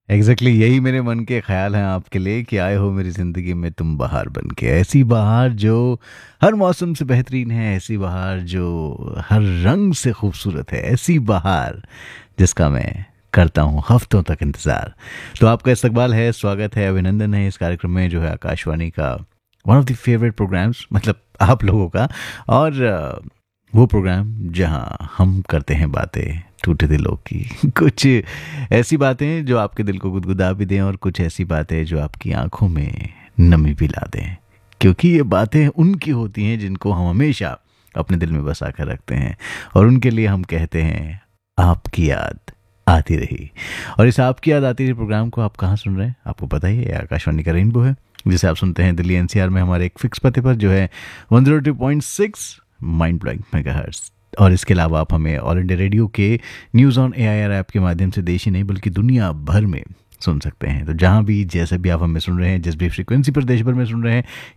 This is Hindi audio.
एग्जैक्टली यही मेरे मन के ख्याल हैं आपके लिए कि आए हो मेरी ज़िंदगी में तुम बहार बन के, ऐसी बहार जो हर मौसम से बेहतरीन है, ऐसी बहार जो हर रंग से खूबसूरत है, ऐसी बहार जिसका मैं करता हूँ हफ्तों तक इंतज़ार। तो आपका इस्तकबाल है, स्वागत है, अभिनंदन है इस कार्यक्रम में जो है आकाशवाणी का one of the favourite programmes, मतलब आप लोगों का। और वो प्रोग्राम जहाँ हम करते हैं बातें टूटे दिलों की कुछ ऐसी बातें जो आपके दिल को गुदगुदा भी दें और कुछ ऐसी बातें जो आपकी आंखों में नमी भी ला दें, क्योंकि ये बातें उनकी होती हैं जिनको हम हमेशा अपने दिल में बसा कर रखते हैं और उनके लिए हम कहते हैं आपकी याद आती रही। और इस आपकी याद आती रही प्रोग्राम को आप कहाँ सुन रहे हैं आपको पता ही है, आकाशवाणी का रेनबो है जिसे आप सुनते हैं दिल्ली एनसीआर में हमारे एक फिक्स पते पर जो है 102.6 माइंड ब्लॉइंग मेगाहर्ट्ज। और इसके अलावा आप हमें ऑल इंडिया रेडियो के न्यूज़ ऑन एआईआर ऐप के माध्यम से देश ही नहीं बल्कि दुनिया भर में सुन सकते हैं। तो जहाँ भी जैसे भी आप हमें सुन रहे हैं, जिस भी फ्रिक्वेंसी पर देश भर में सुन रहे हैं,